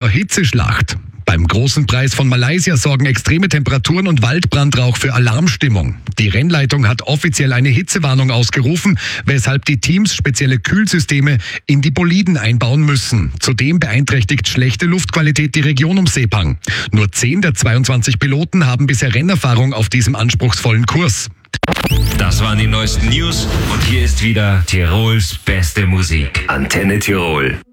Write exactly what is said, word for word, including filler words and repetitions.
Hitzeschlacht. Beim großen Preis von Malaysia sorgen extreme Temperaturen und Waldbrandrauch für Alarmstimmung. Die Rennleitung hat offiziell eine Hitzewarnung ausgerufen, weshalb die Teams spezielle Kühlsysteme in die Boliden einbauen müssen. Zudem beeinträchtigt schlechte Luftqualität die Region um Sepang. Nur zehn der zweiundzwanzig Piloten haben bisher Rennerfahrung auf diesem anspruchsvollen Kurs. Das waren die neuesten News und hier ist wieder Tirols beste Musik. Antenne Tirol.